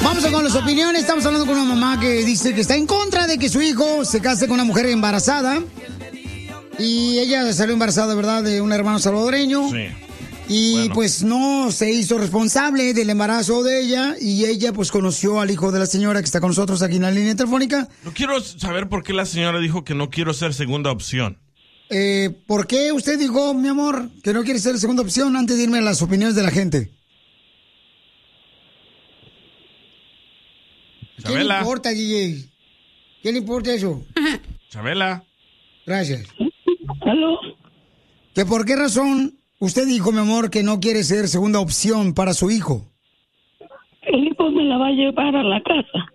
Vamos con las opiniones. Estamos hablando con una mamá que dice que está en contra de que su hijo se case con una mujer embarazada. Y ella salió embarazada, ¿verdad?, de un hermano salvadoreño. Sí. Y bueno, pues no se hizo responsable del embarazo de ella. Y ella pues conoció al hijo de la señora que está con nosotros aquí en la línea telefónica. No quiero saber por qué la señora dijo que no quiero ser segunda opción. ¿Por qué usted dijo, mi amor, que no quiere ser segunda opción antes de irme a las opiniones de la gente? ¿Qué le Chabela. importa, DJ? ¿Qué le importa eso? Chabela. Gracias. ¿Aló? ¿Que por qué razón usted dijo, mi amor, que no quiere ser segunda opción para su hijo? El hijo me la va a llevar a la casa.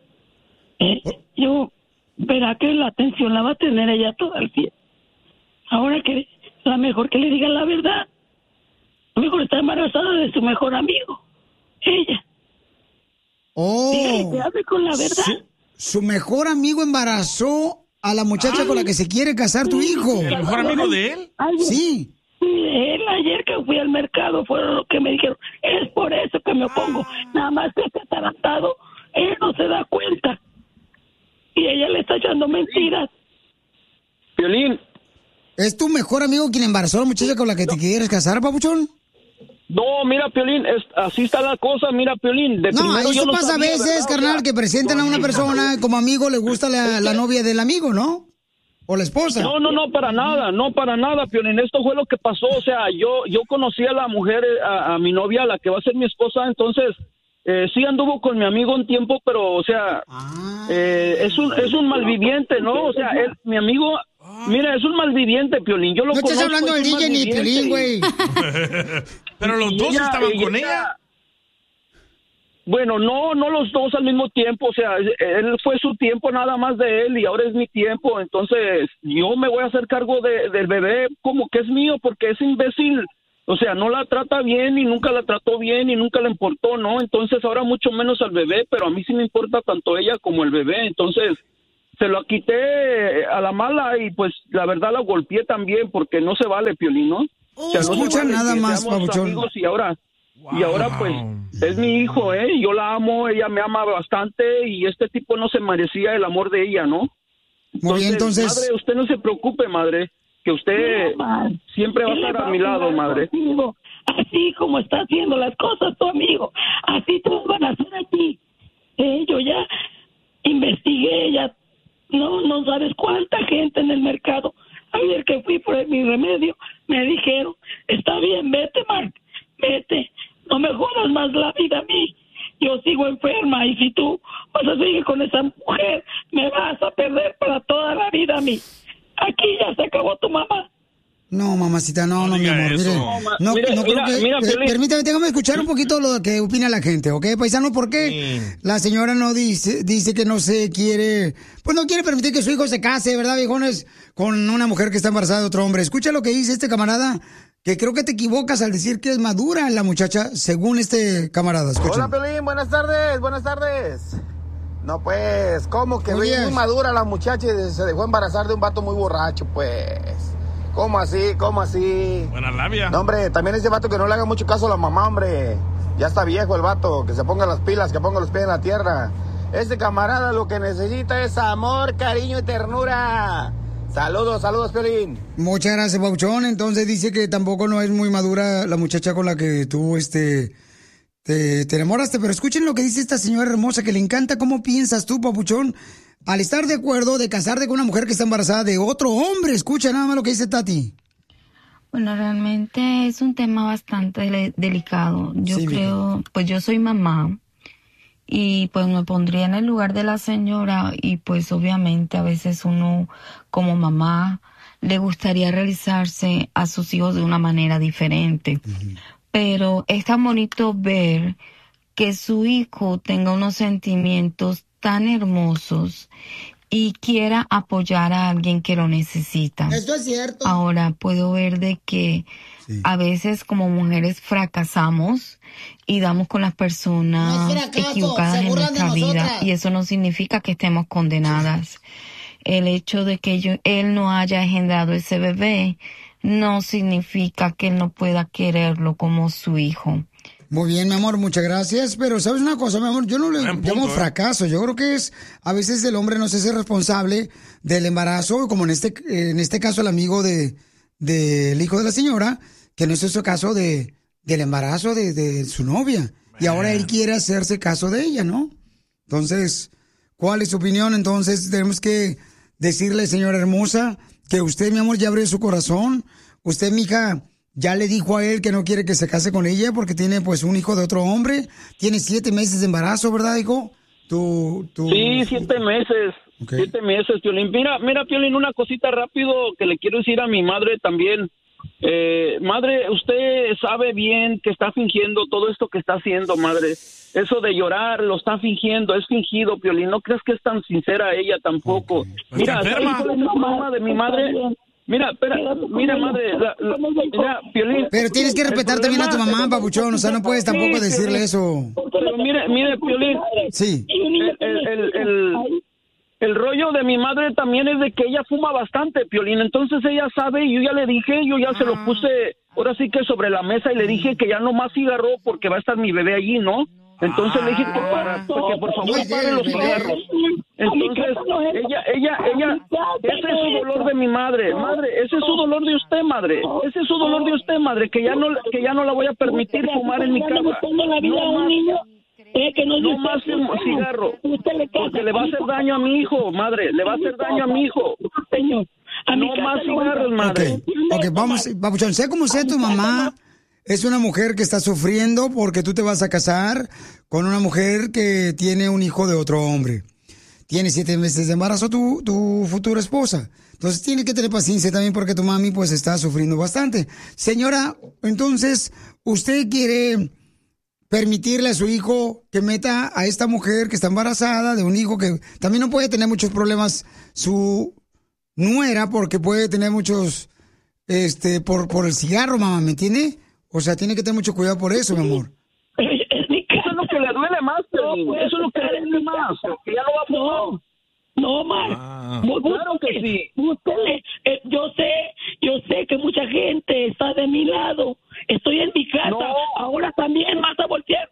Yo, verá que la atención la va a tener ella todo el tiempo. Ahora que la mejor que le diga la verdad. A lo mejor está embarazada de su mejor amigo. Ella. Oh. Dígale que hable con la verdad. Su mejor amigo embarazó a la muchacha con la que se quiere casar tu hijo. ¿El mejor amigo de él? Sí. Él ayer que fui al mercado fueron lo que me dijeron. Es por eso que me opongo. Nada más que este atarantado, él no se da cuenta. Y ella le está echando mentiras. Piolín. ¿Es tu mejor amigo quien embarazó a la muchacha con la que te quieres casar, papuchón? No, mira, Piolín, así está la cosa, mira, Piolín. No, eso pasa a veces, carnal, que presentan a una persona como amigo, le gusta la novia del amigo, ¿no? O la esposa. No, para nada, Piolín. Esto fue lo que pasó, o sea, yo conocí a la mujer, a mi novia, la que va a ser mi esposa, entonces, sí anduvo con mi amigo un tiempo, pero, o sea, es un malviviente, ¿no? O sea, mi amigo... Mira, es un malviviente, Piolín. Yo lo conozco. No estás hablando del DJ ni Piolín, güey. Pero los dos estaban con ella. Bueno, no los dos al mismo tiempo. O sea, él fue su tiempo nada más de él y ahora es mi tiempo. Entonces, yo me voy a hacer cargo del bebé como que es mío porque es imbécil. O sea, no la trata bien y nunca la trató bien y nunca le importó, ¿no? Entonces, ahora mucho menos al bebé, pero a mí sí me importa tanto ella como el bebé. Entonces... se lo quité a la mala y pues la verdad la golpeé también porque no se vale, Piolín, ¿no? O sea, no escucha se vale nada que más, seamos papuchón. amigos y ahora pues es mi hijo, yo la amo, ella me ama bastante y este tipo no se merecía el amor de ella, ¿no? Muy bien, entonces... Madre, usted no se preocupe, madre, que usted siempre va a estar a mi lado, madre. Contigo. Así como está haciendo las cosas tu amigo, así todos van a hacer a ti. Yo ya investigué, ya no sabes cuánta gente en el mercado. Ayer que fui por mi remedio, me dijeron, está bien, vete, Mark, vete, no me jodas más la vida a mí. Yo sigo enferma y si tú vas a seguir con esa mujer, me vas a perder para toda la vida a mí. Aquí ya se acabó tu mamá. No, mamacita, no, mi amor. Permítame, déjame escuchar un poquito lo que opina la gente, ¿ok, paisano? Porque la señora no dice que no se quiere, pues no quiere permitir que su hijo se case, ¿verdad, viejones? Con una mujer que está embarazada de otro hombre. Escucha lo que dice este camarada, que creo que te equivocas al decir que es madura la muchacha, según este camarada. Escucha. Hola, Pelín, buenas tardes. No, pues, ¿cómo que muy madura la muchacha y se dejó embarazar de un vato muy borracho, pues? ¿Cómo así? Buena labia. No, hombre, también ese vato que no le haga mucho caso a la mamá, hombre. Ya está viejo el vato, que se ponga las pilas, que ponga los pies en la tierra. Ese camarada lo que necesita es amor, cariño y ternura. Saludos, Piolín. Muchas gracias, Pauchón. Entonces dice que tampoco no es muy madura la muchacha con la que tú, te enamoraste. Pero escuchen lo que dice esta señora hermosa, que le encanta cómo piensas tú, Papuchón, al estar de acuerdo de casarte con una mujer que está embarazada de otro hombre. Escucha nada más lo que dice Tati. Bueno, realmente es un tema bastante delicado. Yo creo, pues yo soy mamá y pues me pondría en el lugar de la señora y pues obviamente a veces uno como mamá le gustaría realizarse a sus hijos de una manera diferente. Pero es tan bonito ver que su hijo tenga unos sentimientos tan hermosos y quiera apoyar a alguien que lo necesita. Esto es cierto. Ahora puedo ver de que a veces como mujeres fracasamos y damos con las personas equivocadas en nuestra vida y eso no significa que estemos condenadas. El hecho de que él no haya engendrado ese bebé no significa que él no pueda quererlo como su hijo. Muy bien, mi amor, muchas gracias. Pero, ¿sabes una cosa, mi amor? Yo no le llamo fracaso. Yo creo que es, a veces el hombre no se hace responsable del embarazo, como en este caso el amigo del hijo de la señora, que no se hizo caso del embarazo de su novia. Y ahora él quiere hacerse caso de ella, ¿no? Entonces, ¿cuál es su opinión? Entonces, tenemos que decirle, señora hermosa, que usted, mi amor, ya abrió su corazón. Usted, mija, ya le dijo a él que no quiere que se case con ella porque tiene, pues, un hijo de otro hombre. Tiene 7 meses de embarazo, ¿verdad, hijo? Sí, 7 meses. Okay. 7 meses, Piolín. Mira, Piolín, una cosita rápido que le quiero decir a mi madre también. Madre, usted sabe bien que está fingiendo todo esto que está haciendo, madre. Eso de llorar lo está fingiendo, es fingido, Piolín. No creas que es tan sincera ella tampoco. Okay. Mira, la mamá de mi madre. Mira, madre, mira, Piolín. Pero tienes que respetar también a tu mamá, papuchón, o sea, no puedes tampoco decirle Piolín. Eso. Pero mire, Piolín. Sí. El rollo de mi madre también es de que ella fuma bastante, Piolín, entonces ella sabe, y yo ya le dije, yo ya se lo puse, ahora sí que sobre la mesa, y le dije que ya no más cigarro porque va a estar mi bebé allí, ¿no? Entonces le dije que por favor pare los cigarros. Entonces ella, ese es su dolor de mi madre, ese es su dolor de usted, madre, ese es su dolor de usted, madre, que ya no la voy a permitir fumar en mi casa. No más cigarro, porque le va a hacer daño a mi hijo, madre, le va a hacer daño a mi hijo. Señor, no más cigarros, madre. Okay, vamos, papuchón, sé como sea tu mamá. Es una mujer que está sufriendo porque tú te vas a casar con una mujer que tiene un hijo de otro hombre. Tiene 7 meses de embarazo tu futura esposa. Entonces tiene que tener paciencia también porque tu mami pues está sufriendo bastante. Señora, entonces, ¿usted quiere permitirle a su hijo que meta a esta mujer que está embarazada de un hijo que también no puede tener muchos problemas su nuera porque puede tener muchos por el cigarro, mamá, ¿me entiende? O sea, tiene que tener mucho cuidado por eso, mi amor. Eso es lo que le duele más, pero eso es lo que le duele más. Que ya no va a fumar. No, Mar. Claro que sí. Yo sé que mucha gente está de mi lado. Estoy en mi casa. No. Ahora también vas a voltear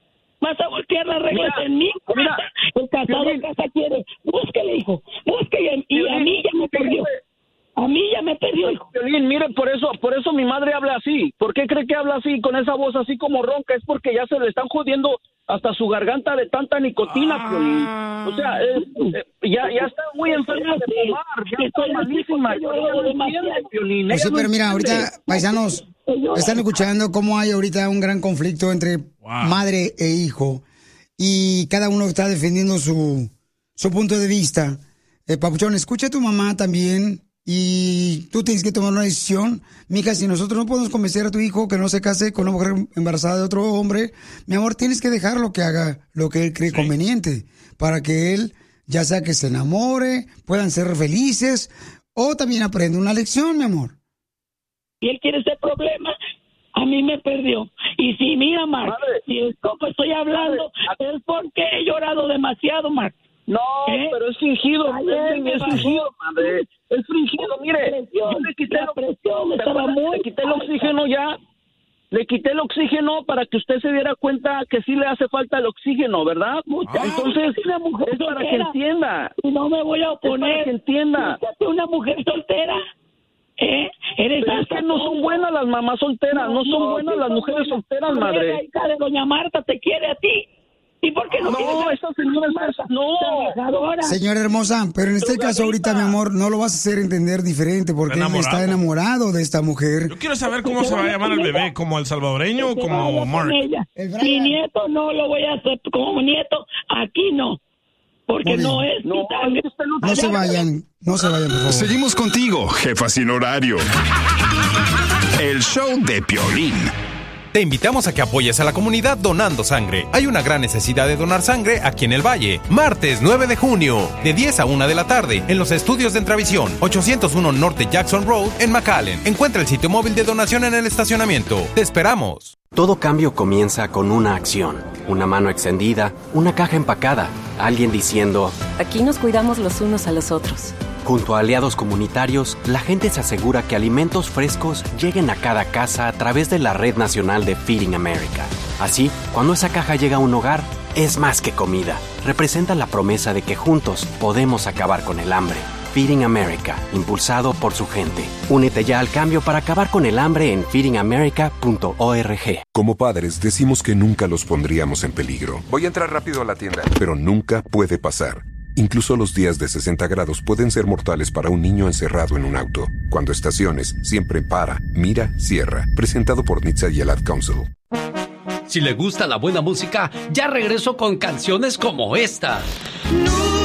las reglas en mi casa. Mira, el casado en casa quiere. Búsquele, hijo. Búsquele. Y a mí ya me perdió. A mí ya me perdió, hijo. Piolín, mire, por eso mi madre habla así. ¿Por qué cree que habla así, con esa voz así como ronca? Es porque ya se le están jodiendo hasta su garganta de tanta nicotina, Piolín. O sea, ya está muy enferma de fumar. Ya está malísima. Piolín. Pues sí, pero mira, ahorita, paisanos, están escuchando cómo hay ahorita un gran conflicto entre madre e hijo. Y cada uno está defendiendo su punto de vista. Papuchón, escucha a tu mamá también. Y tú tienes que tomar una decisión. Mija, si nosotros no podemos convencer a tu hijo que no se case con una mujer embarazada de otro hombre, mi amor, tienes que dejarlo que haga lo que él cree conveniente para que él, ya sea que se enamore, puedan ser felices o también aprenda una lección, mi amor. Y él quiere ese problema, a mí me perdió. Y si mira, Marc, si es como estoy hablando, es porque he llorado demasiado, Marc. No, pero es fingido, es fingido, madre. Es fingido, mire. Yo le quité el oxígeno ya. Le quité el oxígeno para que usted se diera cuenta que sí le hace falta el oxígeno, ¿verdad? Entonces, es para que entienda. Y no me voy a oponer. Es para que entienda. Una mujer soltera. Pero es que no son buenas las mamás solteras, no son buenas las mujeres solteras, madre. La hija de doña Marta te quiere a ti. ¿Y por qué no? No, esa señora no. Señora hermosa, pero en este caso ahorita, mi amor, no lo vas a hacer entender diferente porque él está enamorado de esta mujer. Yo quiero saber cómo se va a llamar el bebé, como el salvadoreño o como Mark. Mi nieto no lo voy a hacer como nieto, aquí no. Porque no es. No se vayan, por favor. Seguimos contigo, jefa sin horario. El show de Piolín. Te invitamos a que apoyes a la comunidad donando sangre. Hay una gran necesidad de donar sangre aquí en el Valle. Martes 9 de junio, de 10 a 1 de la tarde, en los estudios de Entravisión, 801 Norte Jackson Road, en McAllen. Encuentra el sitio móvil de donación en el estacionamiento. ¡Te esperamos! Todo cambio comienza con una acción. Una mano extendida, una caja empacada, alguien diciendo: aquí nos cuidamos los unos a los otros. Junto a aliados comunitarios, la gente se asegura que alimentos frescos lleguen a cada casa a través de la Red Nacional de Feeding America. Así, cuando esa caja llega a un hogar, es más que comida. Representa la promesa de que juntos podemos acabar con el hambre. Feeding America, impulsado por su gente. Únete ya al cambio para acabar con el hambre en feedingamerica.org. Como padres, decimos que nunca los pondríamos en peligro. Voy a entrar rápido a la tienda. Pero nunca puede pasar. Incluso los días de 60 grados pueden ser mortales para un niño encerrado en un auto. Cuando estaciones, siempre para, mira, cierra. Presentado por NHTSA y el Ad Council. Si le gusta la buena música, ya regreso con canciones como esta.